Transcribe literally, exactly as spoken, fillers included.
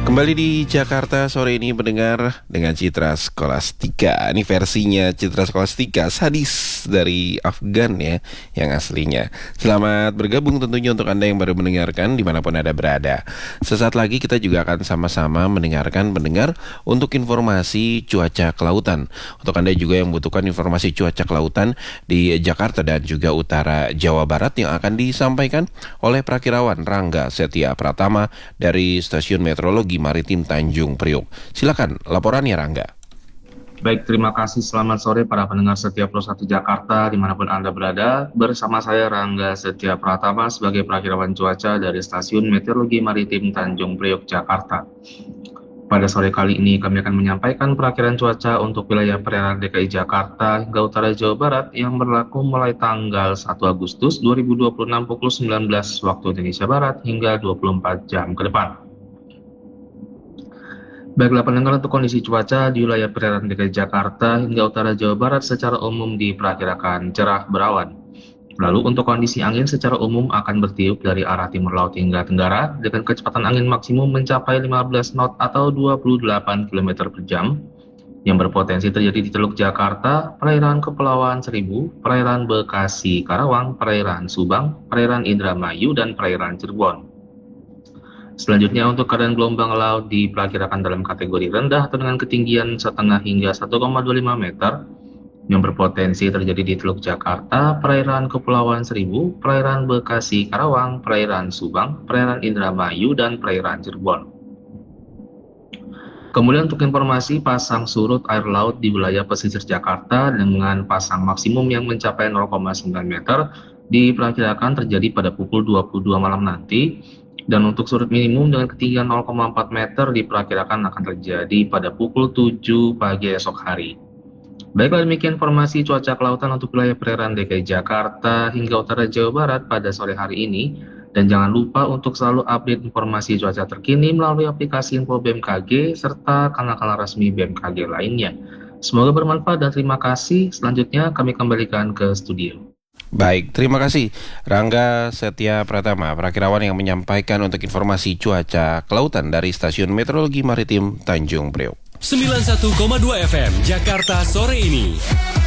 Kembali di Jakarta sore ini mendengar dengan Citra Scholastika. Ini versinya Citra Scholastika, sadis dari Afgan ya, yang aslinya. Selamat bergabung tentunya untuk Anda yang baru mendengarkan dimanapun Anda berada. Sesaat lagi kita juga akan sama-sama mendengarkan pendengar untuk informasi cuaca kelautan. Untuk Anda juga yang membutuhkan informasi cuaca kelautan di Jakarta dan juga utara Jawa Barat yang akan disampaikan oleh Prakirawan Rangga Setia Pratama dari Stasiun Meteorologi Maritim Tanjung Priok. Silakan laporannya, Rangga. Baik, terima kasih. Selamat sore para pendengar setia Pro satu Jakarta dimanapun Anda berada. Bersama saya Rangga Setia Pratama sebagai Prakirawan Cuaca dari Stasiun Meteorologi Maritim Tanjung Priok, Jakarta. Pada sore kali ini kami akan menyampaikan perakiraan cuaca untuk wilayah perairan D K I Jakarta hingga utara Jawa Barat yang berlaku mulai tanggal satu Agustus dua ribu dua puluh enam pukul sembilan belas waktu Indonesia Barat hingga dua puluh empat jam ke depan. Baiklah pendengar, untuk kondisi cuaca di wilayah perairan D K I Jakarta hingga utara Jawa Barat secara umum diperkirakan cerah berawan. Lalu untuk kondisi angin secara umum akan bertiup dari arah timur laut hingga tenggara dengan kecepatan angin maksimum mencapai lima belas knot atau dua puluh delapan kilometer per jam yang berpotensi terjadi di Teluk Jakarta, perairan Kepulauan Seribu, perairan Bekasi Karawang, perairan Subang, perairan Indramayu, dan perairan Cirebon. Selanjutnya untuk keadaan gelombang laut diperkirakan dalam kategori rendah atau dengan ketinggian setengah hingga satu koma dua lima meter yang berpotensi terjadi di Teluk Jakarta, perairan Kepulauan Seribu, perairan Bekasi Karawang, perairan Subang, perairan Indramayu, dan perairan Cirebon. Kemudian untuk informasi pasang surut air laut di wilayah pesisir Jakarta dengan pasang maksimum yang mencapai nol koma sembilan meter diperkirakan terjadi pada pukul dua puluh dua malam nanti. Dan untuk surut minimum dengan ketinggian nol koma empat meter diperkirakan akan terjadi pada pukul tujuh pagi esok hari. Baiklah, demikian informasi cuaca kelautan untuk wilayah perairan D K I Jakarta hingga utara Jawa Barat pada sore hari ini. Dan jangan lupa untuk selalu update informasi cuaca terkini melalui aplikasi Info B M K G serta kanal-kanal resmi B M K G lainnya. Semoga bermanfaat dan terima kasih. Selanjutnya kami kembalikan ke studio. Baik, terima kasih Rangga Setia Pratama, Prakirawan yang menyampaikan untuk informasi cuaca kelautan dari Stasiun Meteorologi Maritim Tanjung Priok. sembilan puluh satu koma dua F M Jakarta sore ini.